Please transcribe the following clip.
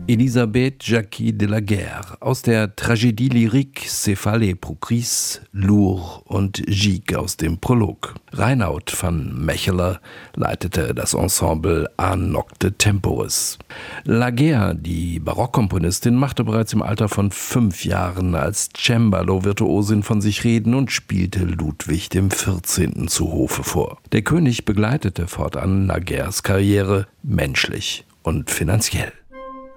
Elisabeth Jacqui de la Guerre aus der Tragédie lyrique Céphalée pour Chris, Lourd und Gigue aus dem Prolog. Reinoud van Mecheler leitete das Ensemble A Nocte Temporis. La Guerre, die Barockkomponistin, machte bereits im Alter von 5 Jahren als Cembalo-Virtuosin von sich reden und spielte Ludwig XIV. Zu Hofe vor. Der König begleitete fortan La Guerres Karriere menschlich und finanziell.